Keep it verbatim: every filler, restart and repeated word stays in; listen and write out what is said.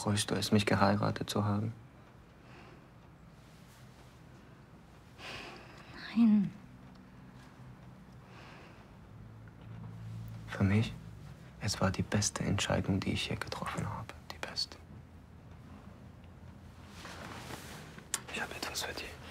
Bereust du es, mich geheiratet zu haben? Nein. Für mich, es war die beste Entscheidung, die ich je getroffen habe. Die beste. Ich habe etwas für dich.